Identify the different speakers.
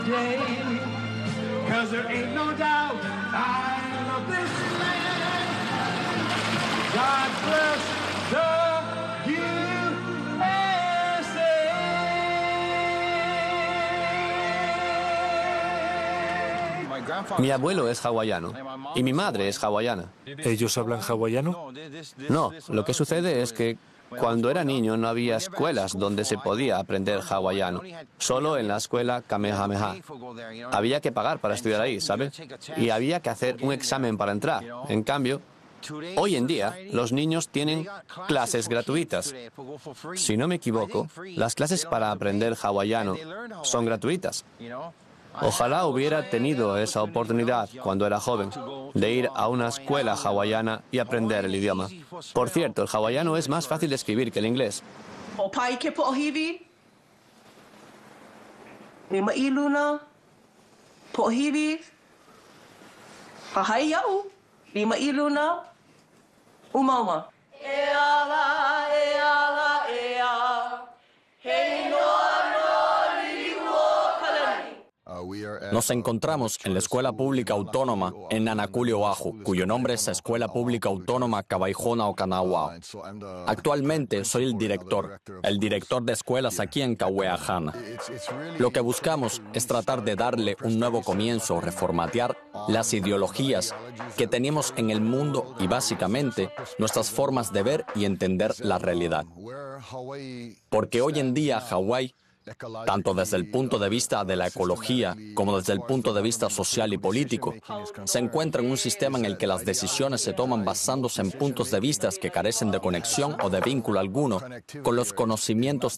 Speaker 1: day, 'cause there ain't no doubt I love this land. God bless the USA.
Speaker 2: Mi abuelo es hawaiano y mi madre es hawaiana.
Speaker 3: ¿Ellos hablan hawaiano?
Speaker 2: No, lo que sucede es que cuando era niño no había escuelas donde se podía aprender hawaiano, solo en la escuela Kamehameha. Había que pagar para estudiar ahí, ¿sabe? Y había que hacer un examen para entrar. En cambio, hoy en día los niños tienen clases gratuitas. Si no me equivoco, las clases para aprender hawaiano son gratuitas. Ojalá hubiera tenido esa oportunidad cuando era joven, de ir a una escuela hawaiana y aprender el idioma. Por cierto, el hawaiano es más fácil de escribir que el inglés.
Speaker 4: Nos encontramos en la Escuela Pública Autónoma en Nanakuli, Oahu, cuyo nombre es Escuela Pública Autónoma Kawaihona Okinawa. Actualmente soy el director de escuelas aquí en Kauai. Lo que buscamos es tratar de darle un nuevo comienzo, reformatear las ideologías que tenemos en el mundo y básicamente nuestras formas de ver y entender la realidad. Porque hoy en día Hawái, tanto desde el punto de vista de la ecología como desde el punto de vista social y político, se encuentra en un sistema en el que las decisiones se toman basándose en puntos de vista que carecen de conexión o de vínculo alguno con los conocimientos